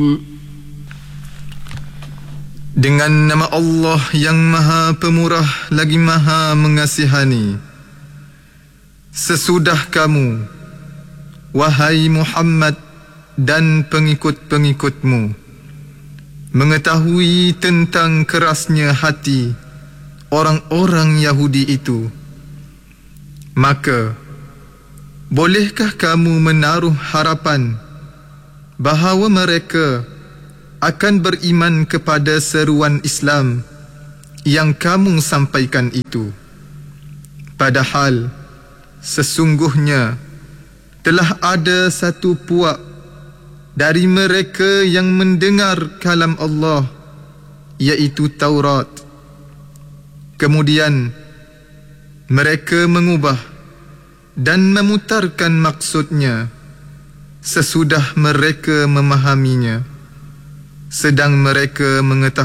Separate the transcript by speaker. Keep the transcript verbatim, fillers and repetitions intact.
Speaker 1: Dengan nama Allah yang Maha Pemurah lagi Maha Mengasihani. Sesudah kamu, wahai Muhammad dan pengikut-pengikutmu, mengetahui tentang kerasnya hati orang-orang Yahudi itu, maka bolehkah kamu menaruh harapan bahawa mereka akan beriman kepada seruan Islam yang kamu sampaikan itu, padahal sesungguhnya telah ada satu puak dari mereka yang mendengar kalam Allah, iaitu Taurat. Kemudian mereka mengubah dan memutarkan maksudnya sesudah mereka memahaminya, sedang mereka mengetahui